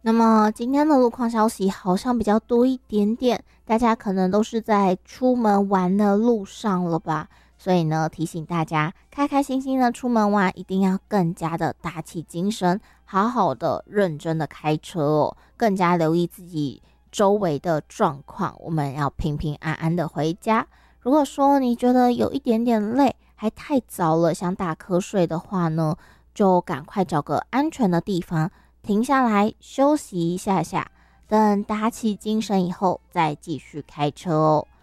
那么今天的路况消息好像比较多一点点，大家可能都是在出门玩的路上了吧？所以呢，提醒大家开开心心的出门玩，一定要更加的打起精神，好好的认真的开车哦，更加留意自己周围的状况，我们要平平安安的回家。如果说你觉得有一点点累，还太早了，想打瞌睡的话呢，就赶快找个安全的地方停下来休息一下下，等打起精神以后再继续开车哦。